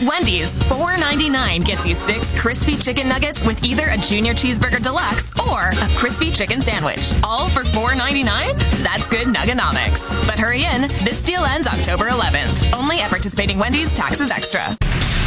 Wendy's, $4.99 gets you 6 crispy chicken nuggets with either a Junior Cheeseburger Deluxe or a crispy chicken sandwich. All for $4.99? That's good nugganomics. But hurry in. This deal ends October 11th. Only at participating Wendy's, taxes extra.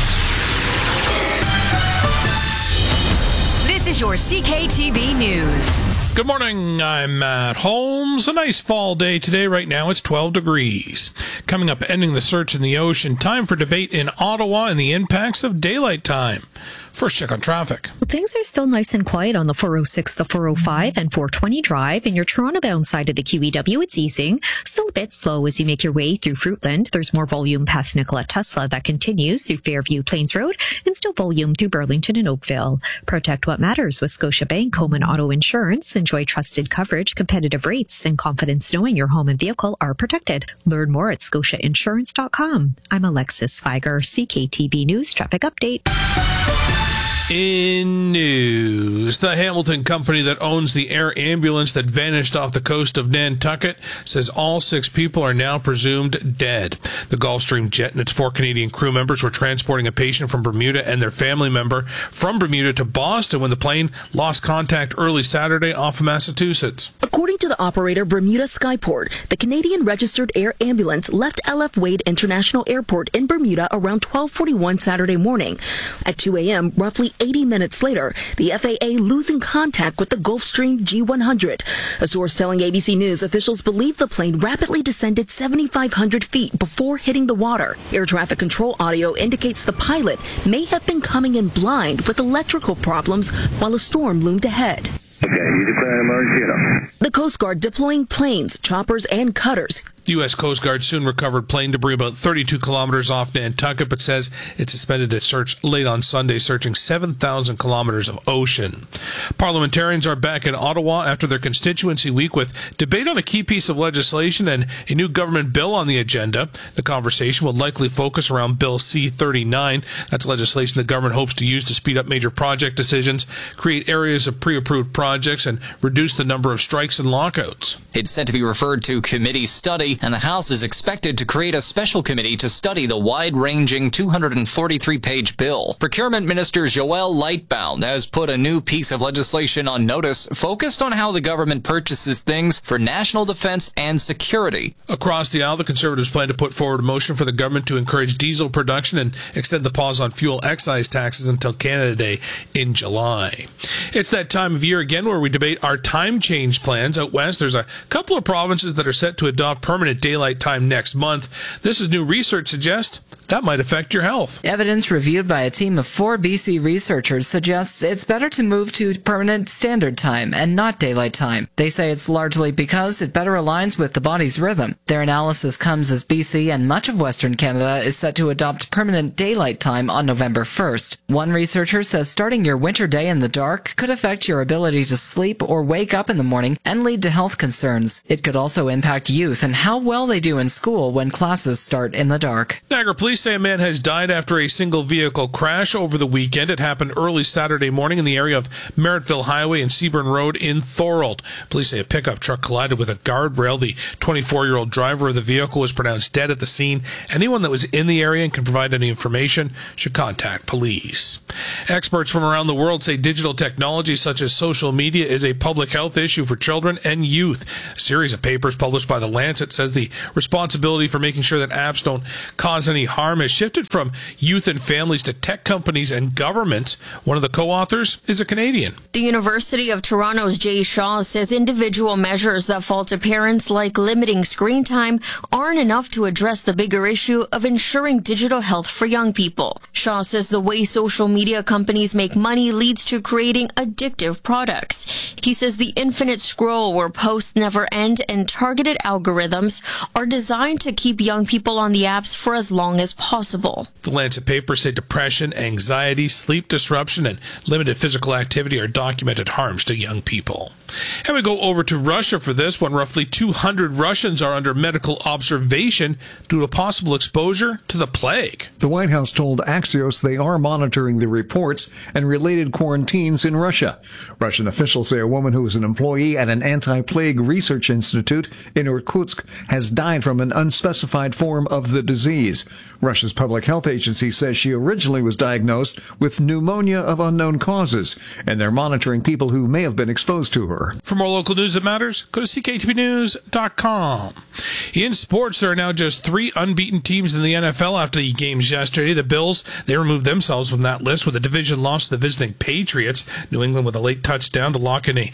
This is your CKTB News. Good morning, I'm Matt Holmes. A nice fall day today. Right now it's 12 degrees. Coming up, ending the search in the ocean. Time for debate in Ottawa and the impacts of daylight time. First check on traffic. Well, things are still nice and quiet on the 406, the 405, and 420 drive. In your Toronto-bound side of the QEW, it's easing. Still a bit slow as you make your way through Fruitland. There's more volume past Nikola Tesla that continues through Fairview Plains Road, and still volume through Burlington and Oakville. Protect what matters with Scotiabank Home and Auto Insurance. Enjoy trusted coverage, competitive rates, and confidence knowing your home and vehicle are protected. Learn more at scotiainsurance.com. I'm Alexis Feiger, CKTB News Traffic Update. In news, the Hamilton company that owns the air ambulance that vanished off the coast of Nantucket says all 6 people are now presumed dead. The Gulfstream jet and its 4 Canadian crew members were transporting a patient from Bermuda and their family member from Bermuda to Boston when the plane lost contact early Saturday off of Massachusetts. According to the operator Bermuda Skyport, the Canadian registered air ambulance left LF Wade International Airport in Bermuda around 12:41 Saturday morning. At 2 a.m., roughly 80 minutes later, the FAA losing contact with the Gulfstream G100. A source telling ABC News officials believe the plane rapidly descended 7,500 feet before hitting the water. Air traffic control audio indicates the pilot may have been coming in blind with electrical problems while a storm loomed ahead. Okay, you declare an emergency. The Coast Guard deploying planes, choppers, and cutters. The U.S. Coast Guard soon recovered plane debris about 32 kilometers off Nantucket, but says it suspended its search late on Sunday, searching 7,000 kilometers of ocean. Parliamentarians are back in Ottawa after their constituency week with debate on a key piece of legislation and a new government bill on the agenda. The conversation will likely focus around Bill C-39. That's legislation the government hopes to use to speed up major project decisions, create areas of pre-approved projects, and reduce the number of strikes and lockouts. It's set to be referred to committee study, and the House is expected to create a special committee to study the wide-ranging 243-page bill. Procurement Minister Joel Lightbound has put a new piece of legislation on notice focused on how the government purchases things for national defense and security. Across the aisle, the Conservatives plan to put forward a motion for the government to encourage diesel production and extend the pause on fuel excise taxes until Canada Day in July. It's that time of year again where we debate our time change plans. Out west, there's a couple of provinces that are set to adopt permanent daylight time next month. This is new research suggests that might affect your health. Evidence reviewed by a team of 4 BC researchers suggests it's better to move to permanent standard time and not daylight time. They say it's largely because it better aligns with the body's rhythm. Their analysis comes as BC and much of Western Canada is set to adopt permanent daylight time on November 1st. One researcher says starting your winter day in the dark could affect your ability to sleep or wake up in the morning and lead to health concerns. It could also impact youth and how well they do in school when classes start in the dark. Niagara police say a man has died after a single vehicle crash over the weekend. It happened early Saturday morning in the area of Merrittville Highway and Seaburn Road in Thorold. Police say a pickup truck collided with a guardrail. The 24-year-old driver of the vehicle was pronounced dead at the scene. Anyone that was in the area and can provide any information should contact police. Experts from around the world say digital technology such as social media is a public health issue for children and youth. A series of papers published by The Lancet says the responsibility for making sure that apps don't cause any harm has shifted from youth and families to tech companies and governments. One of the co-authors is a Canadian. The University of Toronto's Jay Shaw says individual measures that fall to parents, like limiting screen time, aren't enough to address the bigger issue of ensuring digital health for young people. Shaw says the way social media companies make money leads to creating addictive products. He says the infinite scroll where posts never end and targeted algorithms are designed to keep young people on the apps for as long as possible. The Lancet papers say depression, anxiety, sleep disruption, and limited physical activity are documented harms to young people. And we go over to Russia for this one. Roughly 200 Russians are under medical observation due to possible exposure to the plague. The White House told Axios they are monitoring the reports and related quarantines in Russia. Russian officials say a woman who was an employee at an anti-plague research institute in Irkutsk has died from an unspecified form of the disease. Russia's public health agency says she originally was diagnosed with pneumonia of unknown causes, and they're monitoring people who may have been exposed to her. For more local news that matters, go to cktvnews.com. In sports, there are now just 3 unbeaten teams in the NFL after the games yesterday. The Bills, they removed themselves from that list with a division loss to the visiting Patriots. New England with a late touchdown to lock in a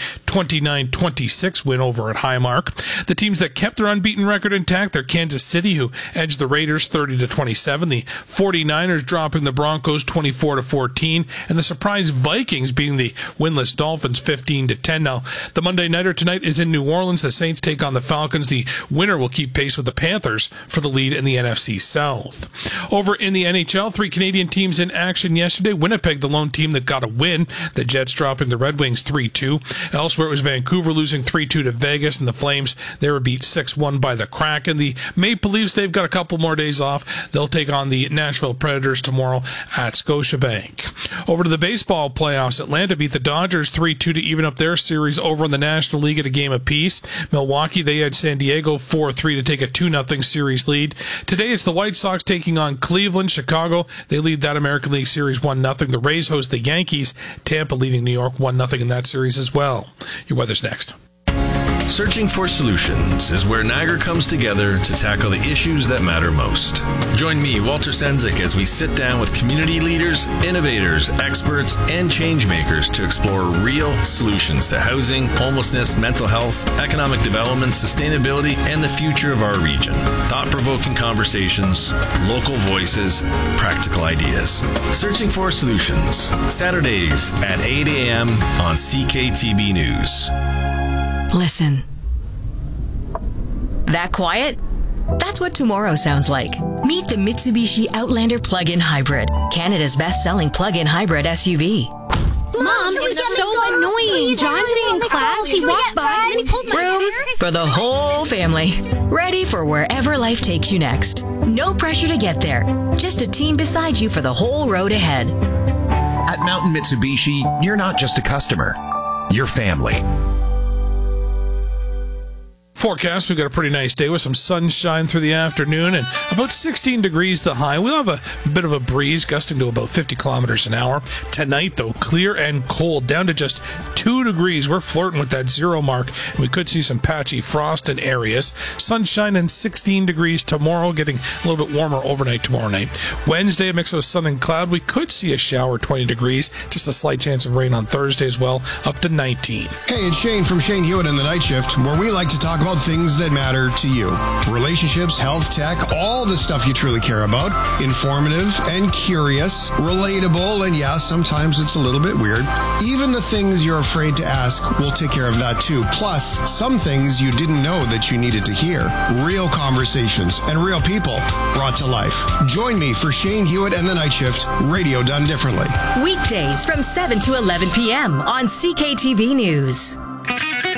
29-26 win over at Highmark. The teams that kept their unbeaten record intact, they're Kansas City, who edged the Raiders 30-27. The 49ers dropping the Broncos 24-14. And the surprise Vikings beating the winless Dolphins 15-10. Now, the Monday Nighter tonight is in New Orleans. The Saints take on the Falcons. The winner will keep pace with the Panthers for the lead in the NFC South. Over in the NHL, 3 Canadian teams in action yesterday. Winnipeg, the lone team that got a win. The Jets dropping the Red Wings 3-2. Elsewhere, it was Vancouver losing 3-2 to Vegas, and the Flames, they were beat 6-1 by the Kraken. The Maple Leafs, they've got a couple more days off. They'll take on the Nashville Predators tomorrow at Scotiabank. Over to the baseball playoffs, Atlanta beat the Dodgers 3-2 to even up their series over in the National League at a game apiece. Milwaukee, they had San Diego 4-3 to take a 2-0 series lead. Today, it's the White Sox taking on Cleveland. Chicago, they lead that American League Series 1-0. The Rays host the Yankees. Tampa leading New York 1-0 in that series as well. Your weather's next. Searching for Solutions is where Niagara comes together to tackle the issues that matter most. Join me, Walter Sendzik, as we sit down with community leaders, innovators, experts, and change makers to explore real solutions to housing, homelessness, mental health, economic development, sustainability, and the future of our region. Thought-provoking conversations, local voices, practical ideas. Searching for Solutions, Saturdays at 8 a.m. on CKTB News. Listen. That quiet? That's what tomorrow sounds like. Meet the Mitsubishi Outlander Plug-in Hybrid, Canada's best-selling plug-in hybrid SUV. Mom, it was so annoying. John sitting in class, he walked by and he pulled my hair. Room for the whole family. Ready for wherever life takes you next. No pressure to get there. Just a team beside you for the whole road ahead. At Mountain Mitsubishi, you're not just a customer. You're family. Forecast, we've got a pretty nice day with some sunshine through the afternoon and about 16 degrees the high. We'll have a bit of a breeze gusting to about 50 kilometers an hour. Tonight, though, clear and cold, down to just 2 degrees. We're flirting with that 0 mark, and we could see some patchy frost in areas. Sunshine and 16 degrees tomorrow, getting a little bit warmer overnight tomorrow night. Wednesday, a mix of sun and cloud. We could see a shower, 20 degrees. Just a slight chance of rain on Thursday as well, up to 19. Hey, it's Shane from Shane Hewitt in the Night Shift, where we like to talk about things that matter to you. Relationships, health, tech, all the stuff you truly care about. Informative and curious, relatable, and yeah, sometimes it's a little bit weird. Even the things you're afraid to ask, we'll take care of that too. Plus, some things you didn't know that you needed to hear. Real conversations and real people brought to life. Join me for Shane Hewitt and the Night Shift, radio done differently. Weekdays from 7 to 11 p.m. on CKTB News.